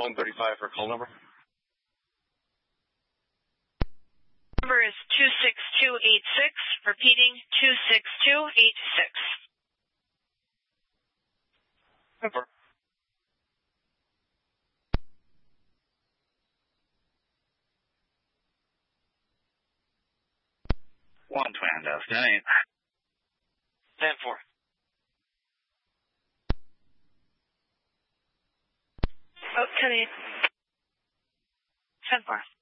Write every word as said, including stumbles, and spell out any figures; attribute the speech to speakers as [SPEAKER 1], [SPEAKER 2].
[SPEAKER 1] one thirty-five for call number.
[SPEAKER 2] Number is two six two eight six. Repeating, two six two eight six.
[SPEAKER 1] Number.
[SPEAKER 3] One Twando, ten eight.
[SPEAKER 1] ten four.
[SPEAKER 2] Oh, ten eight. ten four.